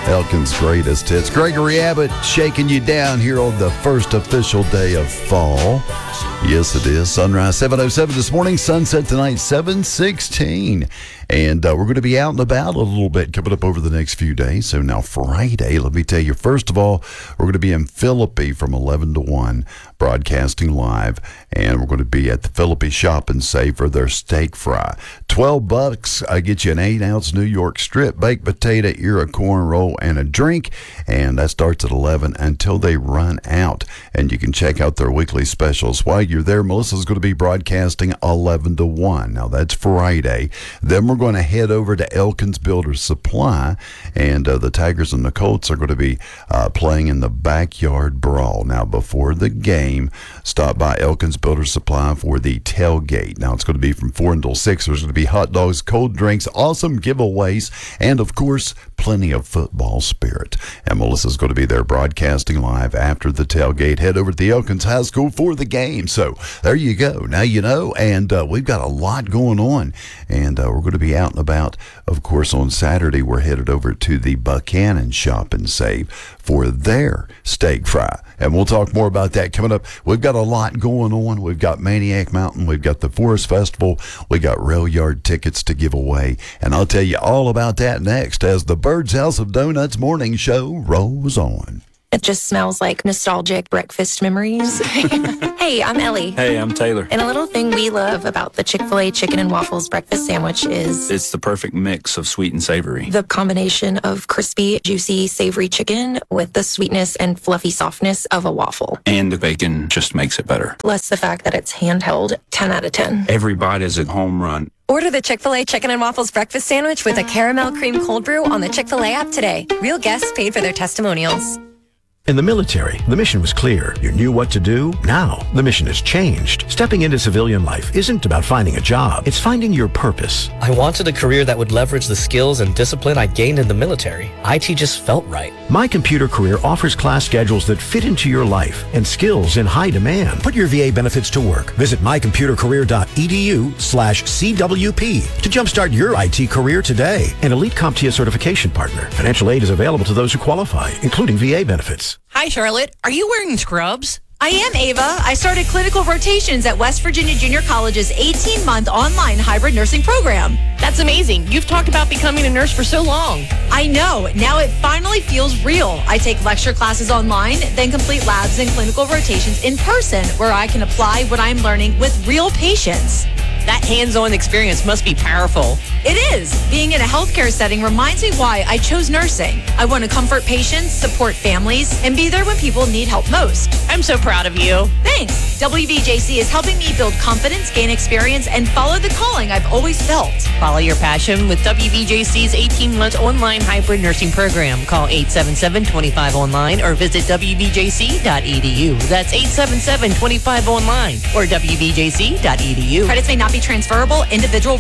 Elkin's greatest hits. Gregory Abbott shaking you down here on the first official day of fall. Yes, it is. Sunrise 7:07 this morning. Sunset tonight 7:16. And we're going to be out and about a little bit coming up over the next few days. So now Friday, let me tell you, first of all, we're going to be in Philippi from 11 to 1, broadcasting live. And we're going to be at the Philippi Shop and Save for their steak fry. $12. I get you an 8-ounce New York strip, baked potato, ear of corn roll, and a drink. And that starts at 11 until they run out. And you can check out their weekly specials. While you're there, Melissa's going to be broadcasting 11 to 1. Now, that's Friday. Then we're going to head over to Elkins Builder Supply, and the Tigers and the Colts are going to be playing in the Backyard Brawl. Now, before the game, stop by Elkins Builder Supply for the tailgate. Now, it's going to be from 4 until 6. There's going to be hot dogs, cold drinks, awesome giveaways, and, of course, plenty of football spirit. And Melissa's going to be there broadcasting live after the tailgate. Head over to the Elkins High School for the game. So there you go. Now you know, and we've got a lot going on, and we're going to be out and about. Of course, on Saturday, we're headed over to the Buchanan Shop and Save for their steak fry. And we'll talk more about that coming up. We've got a lot going on. We've got Maniac Mountain. We've got the Forest Festival. We got Rail Yard tickets to give away. And I'll tell you all about that next as the Bird's House of Donuts morning show rolls on. It just smells like nostalgic breakfast memories. Hey, I'm Ellie. Hey, I'm Taylor. And a little thing we love about the Chick-fil-A chicken and waffles breakfast sandwich is It's the perfect mix of sweet and savory. the combination of crispy, juicy, savory chicken with the sweetness and fluffy softness of a waffle. And the bacon just makes it better. Plus the fact that it's handheld, 10 out of 10. Every bite is a home run. Order the Chick-fil-A Chicken and Waffles Breakfast Sandwich with a caramel cream cold brew on the Chick-fil-A app today. Real guests paid for their testimonials. In the military, the mission was clear. You knew what to do. Now, the mission has changed. Stepping into civilian life isn't about finding a job. It's finding your purpose. I wanted a career that would leverage the skills and discipline I gained in the military. IT just felt right. My Computer Career offers class schedules that fit into your life and skills in high demand. Put your VA benefits to work. Visit mycomputercareer.edu/CWP to jumpstart your IT career today. An elite CompTIA certification partner. Financial aid is available to those who qualify, including VA benefits. Hi, Charlotte. Are you wearing scrubs? I am, Ava. I started clinical rotations at West Virginia Junior College's 18-month online hybrid nursing program. That's amazing. You've talked about becoming a nurse for so long. I know. Now it finally feels real. I take lecture classes online, then complete labs and clinical rotations in person where I can apply what I'm learning with real patients. That hands-on experience must be powerful. It is. Being in a healthcare setting reminds me why I chose nursing. I want to comfort patients, support families, and be there when people need help most. I'm so proud of you. Thanks. WVJC is helping me build confidence, gain experience, and follow the calling I've always felt. Follow your passion with WVJC's 18-month online hybrid nursing program. Call 877-25-ONLINE or visit WVJC.edu. That's 877-25-ONLINE or WVJC.edu. Credits may not be transferable. Individual